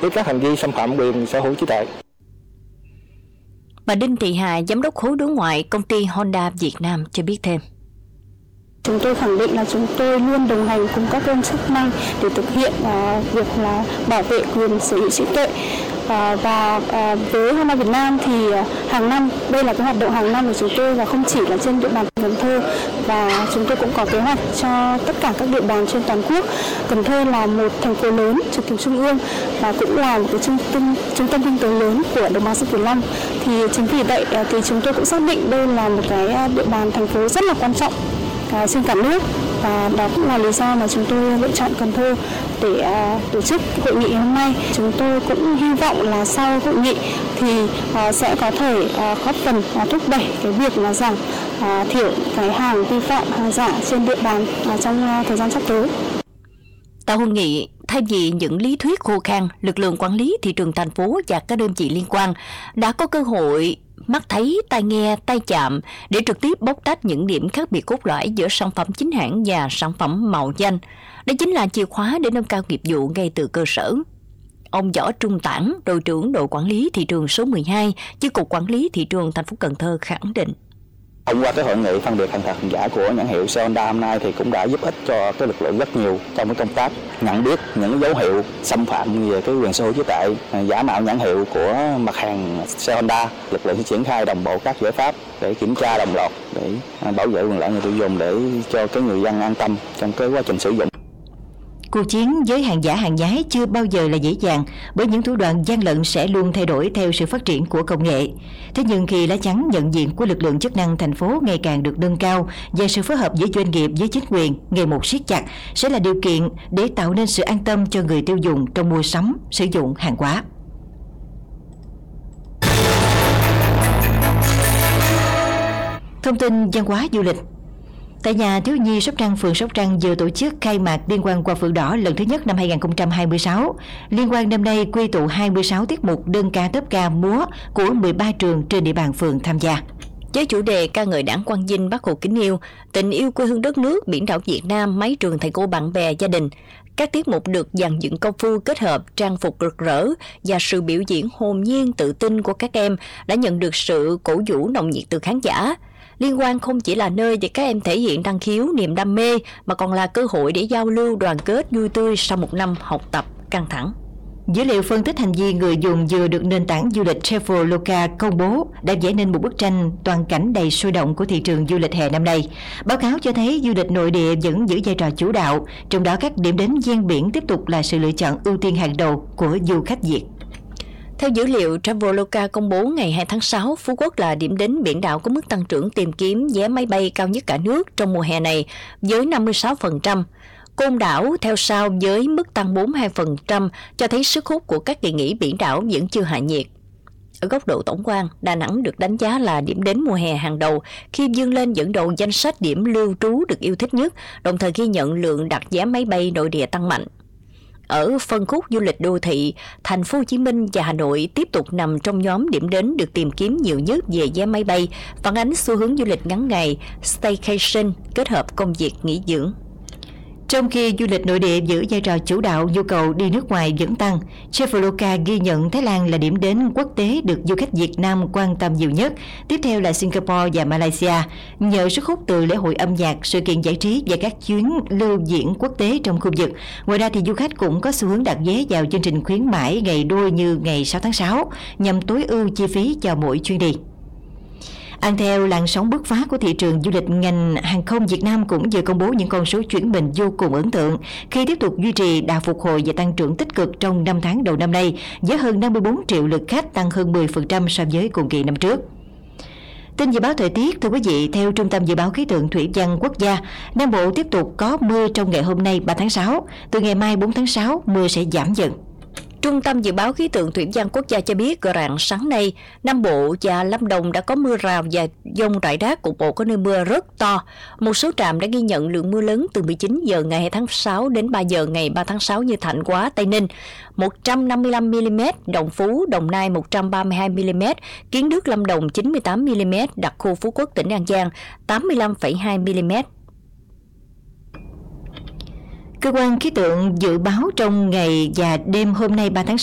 với các hành vi xâm phạm quyền sở hữu trí tuệ. Bà Đinh Thị Hà, giám đốc khối đối ngoại công ty Honda Việt Nam cho biết thêm. Chúng tôi khẳng định là chúng tôi luôn đồng hành cùng các cơ quan chức năng để thực hiện việc là bảo vệ quyền sở hữu trí tuệ. Và với Honda Việt Nam thì hàng năm, đây là cái hoạt động hàng năm của chúng tôi và không chỉ là trên địa bàn Cần Thơ, và chúng tôi cũng có kế hoạch cho tất cả các địa bàn trên toàn quốc. Cần Thơ là một thành phố lớn trực thuộc trung ương và cũng là một cái trung tâm kinh tế lớn của đồng bằng sông Cửu Long. Thì chính vì vậy thì chúng tôi cũng xác định đây là một cái địa bàn thành phố rất là quan trọng trên cả nước, và đó cũng là lý do mà chúng tôi lựa chọn Cần Thơ để tổ chức hội nghị hôm nay. Chúng tôi cũng hy vọng là sau hội nghị thì sẽ có thể góp phần thúc đẩy cái việc là giảm thiểu cái hàng vi phạm, hàng giả trên địa bàn trong thời gian sắp tới. Tại hội nghị, thay vì những lý thuyết khô khan, lực lượng quản lý thị trường thành phố và các đơn vị liên quan đã có cơ hội mắt thấy, tai nghe, tay chạm để trực tiếp bóc tách những điểm khác biệt cốt lõi giữa sản phẩm chính hãng và sản phẩm mạo danh. Đây chính là chìa khóa để nâng cao nghiệp vụ ngay từ cơ sở. Ông Võ Trung Tản, đội trưởng đội quản lý thị trường số 12, chi cục quản lý thị trường thành phố Cần Thơ khẳng định. Thông qua cái hội nghị phân biệt hàng thật hàng giả của nhãn hiệu xe Honda hôm nay thì cũng đã giúp ích cho cái lực lượng rất nhiều trong cái công tác nhận biết những dấu hiệu xâm phạm về cái quyền sở hữu trí tuệ, giả mạo nhãn hiệu của mặt hàng xe Honda. Lực lượng sẽ triển khai đồng bộ các giải pháp để kiểm tra đồng loạt để bảo vệ quyền lợi người tiêu dùng, để cho cái người dân an tâm trong cái quá trình sử dụng. Cuộc chiến với hàng giả hàng nhái chưa bao giờ là dễ dàng, bởi những thủ đoạn gian lận sẽ luôn thay đổi theo sự phát triển của công nghệ. Thế nhưng khi lá chắn nhận diện của lực lượng chức năng thành phố ngày càng được nâng cao và sự phối hợp giữa doanh nghiệp với chính quyền ngày một siết chặt sẽ là điều kiện để tạo nên sự an tâm cho người tiêu dùng trong mua sắm, sử dụng hàng hóa. Thông tin văn hóa du lịch. Tại nhà thiếu nhi Sóc Trăng, phường Sóc Trăng vừa tổ chức khai mạc Liên hoan Hoa phượng đỏ lần thứ nhất năm 2026. Liên hoan năm nay quy tụ 26 tiết mục đơn ca, tốp ca, múa của 13 trường trên địa bàn phường tham gia. Với chủ đề ca ngợi Đảng Quang Vinh, Bác Hồ kính yêu, tình yêu quê hương đất nước, biển đảo Việt Nam, mái trường thầy cô bạn bè gia đình, các tiết mục được dàn dựng công phu kết hợp trang phục rực rỡ và sự biểu diễn hồn nhiên tự tin của các em đã nhận được sự cổ vũ nồng nhiệt từ khán giả. Liên hoan không chỉ là nơi để các em thể hiện năng khiếu, niềm đam mê, mà còn là cơ hội để giao lưu, đoàn kết, vui tươi sau một năm học tập căng thẳng. Dữ liệu phân tích hành vi người dùng vừa được nền tảng du lịch Traveloka công bố đã vẽ nên một bức tranh toàn cảnh đầy sôi động của thị trường du lịch hè năm nay. Báo cáo cho thấy du lịch nội địa vẫn giữ vai trò chủ đạo, trong đó các điểm đến ven biển tiếp tục là sự lựa chọn ưu tiên hàng đầu của du khách Việt. Theo dữ liệu Traveloka công bố ngày 2 tháng 6, Phú Quốc là điểm đến biển đảo có mức tăng trưởng tìm kiếm vé máy bay cao nhất cả nước trong mùa hè này với 56%. Côn Đảo theo sau với mức tăng 42%, cho thấy sức hút của các kỳ nghỉ biển đảo vẫn chưa hạ nhiệt. Ở góc độ tổng quan, Đà Nẵng được đánh giá là điểm đến mùa hè hàng đầu khi vươn lên dẫn đầu danh sách điểm lưu trú được yêu thích nhất, đồng thời ghi nhận lượng đặt vé máy bay nội địa tăng mạnh. Ở phân khúc du lịch đô thị, Thành phố Hồ Chí Minh và Hà Nội tiếp tục nằm trong nhóm điểm đến được tìm kiếm nhiều nhất về vé máy bay, phản ánh xu hướng du lịch ngắn ngày, staycation kết hợp công việc nghỉ dưỡng. Trong khi du lịch nội địa giữ vai trò chủ đạo, nhu cầu đi nước ngoài vẫn tăng. Traveloka ghi nhận Thái Lan là điểm đến quốc tế được du khách Việt Nam quan tâm nhiều nhất. Tiếp theo là Singapore và Malaysia, nhờ sức hút từ lễ hội âm nhạc, sự kiện giải trí và các chuyến lưu diễn quốc tế trong khu vực. Ngoài ra thì du khách cũng có xu hướng đặt vé vào chương trình khuyến mãi ngày đôi như ngày 6 tháng 6 nhằm tối ưu chi phí cho mỗi chuyến đi. Ăn theo làn sóng bứt phá của thị trường du lịch, ngành hàng không Việt Nam cũng vừa công bố những con số chuyển mình vô cùng ấn tượng khi tiếp tục duy trì đà phục hồi và tăng trưởng tích cực trong 5 tháng đầu năm nay với hơn 54 triệu lượt khách, tăng hơn 10% so với cùng kỳ năm trước. Tin dự báo thời tiết, thưa quý vị, theo Trung tâm Dự báo Khí tượng Thủy văn Quốc gia, Nam Bộ tiếp tục có mưa trong ngày hôm nay 3 tháng 6, từ ngày mai 4 tháng 6 mưa sẽ giảm dần. Trung tâm Dự báo Khí tượng Thủy văn Quốc gia cho biết rạng sáng nay, Nam Bộ và Lâm Đồng đã có mưa rào và dông rải rác, cục bộ có nơi mưa rất to. Một số trạm đã ghi nhận lượng mưa lớn từ 19 giờ ngày 2 tháng 6 đến 3 giờ ngày 3 tháng 6 như Thạnh Hóa, Tây Ninh 155 mm, Đồng Phú, Đồng Nai 132 mm, Kiến Đức, Lâm Đồng 98 mm, đặc khu Phú Quốc, tỉnh An Giang 85,2 mm. Cơ quan khí tượng dự báo trong ngày và đêm hôm nay 3 tháng